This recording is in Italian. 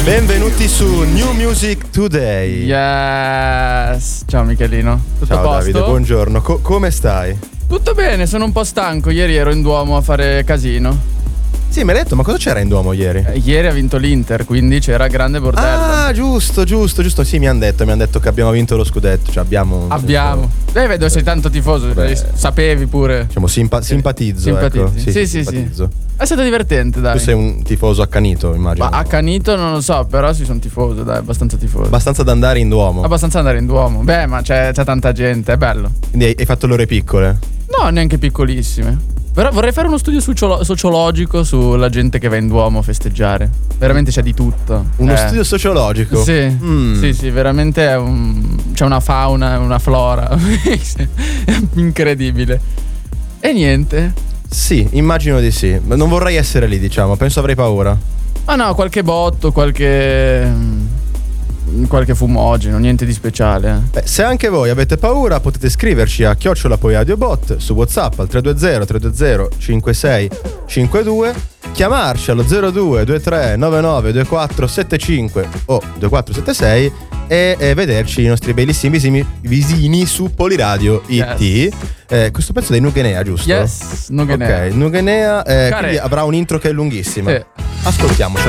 Benvenuti su New Music Today. Yes. Ciao Michelino. Tutto Ciao a posto? Davide, buongiorno. Come stai? Tutto bene, sono un po' stanco. Ieri ero in Duomo a fare casino. Sì, mi hai detto, ma cosa c'era in Duomo ieri? Ieri ha vinto l'Inter, quindi c'era grande bordello. Ah, giusto. Sì, mi hanno detto che abbiamo vinto lo scudetto. Cioè abbiamo. Vedo sei tanto tifoso. Sapevi pure. Diciamo, simpatizzo. Simpatizzi. Ecco. Sì. Simpatizzo. È stato divertente, dai. Tu sei un tifoso accanito, immagino. Ma accanito non lo so, però sì, sono tifoso, dai, abbastanza tifoso. Abbastanza da andare in Duomo. Abbastanza andare in Duomo. Beh, ma c'è tanta gente, è bello. Quindi hai fatto le ore piccole? No, neanche piccolissime. Però vorrei fare uno studio sociologico sulla gente che va in Duomo a festeggiare. Veramente c'è di tutto. Uno studio sociologico? Sì, sì, veramente c'è una fauna e una flora incredibile. E niente. Sì, immagino di sì. Ma non vorrei essere lì, diciamo. Penso avrei paura. Ma no, qualche botto, qualche fumogeno, niente di speciale. Beh, se anche voi avete paura, potete scriverci a @poiadiobot su WhatsApp al 320 5652, chiamarci allo 02 23 99 24 75 o 2476 e vederci i nostri bellissimi visini su Poliradio IT. Yes. Questo pezzo dei Nugenea, giusto? Yes, Nugenea. Ok, Nugenea, quindi avrà un intro che è lunghissima. Sì. Ascoltiamocelo.